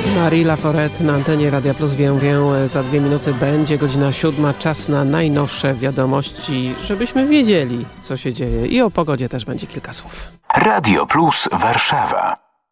Marie Laforêt na antenie Radia Plus Wię. Za 2 minuty będzie godzina 7. Czas na najnowsze wiadomości, żebyśmy wiedzieli, co się dzieje. I o pogodzie też będzie kilka słów. Radio Plus Warszawa.